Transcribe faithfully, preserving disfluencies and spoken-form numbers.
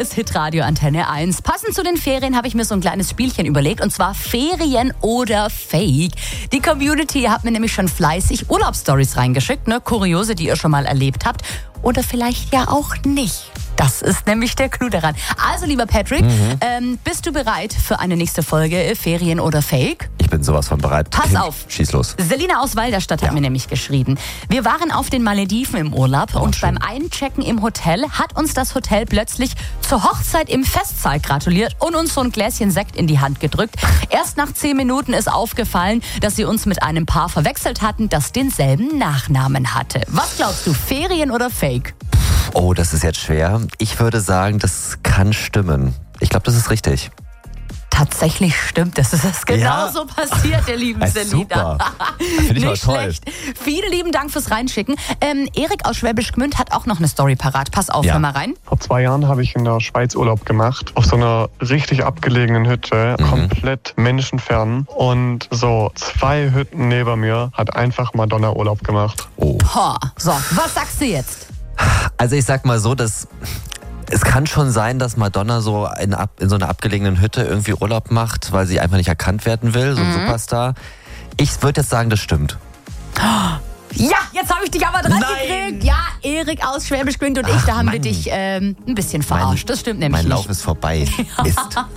ist Hitradio Antenne eins. Passend zu den Ferien habe ich mir so ein kleines Spielchen überlegt, und zwar Ferien oder Fake. Die Community hat mir nämlich schon fleißig Urlaubsstories reingeschickt, ne? Kuriose, die ihr schon mal erlebt habt. Oder vielleicht ja auch nicht. Das ist nämlich der Clou daran. Also, lieber Patrick, mhm. ähm, bist du bereit für eine nächste Folge Ferien oder Fake? Ich bin sowas von bereit. Pass Kind, auf. Schieß los. Selina aus Walderstadt hat Ja. mir nämlich geschrieben. Wir waren auf den Malediven im Urlaub Oh, und schön. beim Einchecken im Hotel hat uns das Hotel plötzlich zur Hochzeit im Festsaal gratuliert und uns so ein Gläschen Sekt in die Hand gedrückt. Erst nach zehn Minuten ist aufgefallen, dass sie uns mit einem Paar verwechselt hatten, das denselben Nachnamen hatte. Was glaubst du, Ferien oder Fake? Oh, das ist jetzt schwer. Ich würde sagen, das kann stimmen. Ich glaube, das ist richtig. Tatsächlich stimmt es. Es ist genau Ja. so passiert, der lieben Ja, Selina. super. Finde ich aber Nicht toll. schlecht. Vielen lieben Dank fürs Reinschicken. Ähm, Erik aus Schwäbisch Gmünd hat auch noch eine Story parat. Pass auf, Ja. hör mal rein. Vor zwei Jahren habe ich in der Schweiz Urlaub gemacht, auf so einer richtig abgelegenen Hütte, Mhm. komplett menschenfern. Und so zwei Hütten neben mir hat einfach Madonna Urlaub gemacht. Oh. Ho. So, was sagst du jetzt? Also ich sag mal so, dass es kann schon sein, dass Madonna so in, ab, in so einer abgelegenen Hütte irgendwie Urlaub macht, weil sie einfach nicht erkannt werden will, so ein Superstar. Ich würde jetzt sagen, das stimmt. Ja, jetzt habe ich dich aber dran Nein. gekriegt. Ja, Erik aus Schwäbisch Gmünd und ich, Ach, da haben wir Mann. dich ähm, ein bisschen verarscht. Das stimmt nämlich Mein nicht. Lauf ist vorbei. Mist.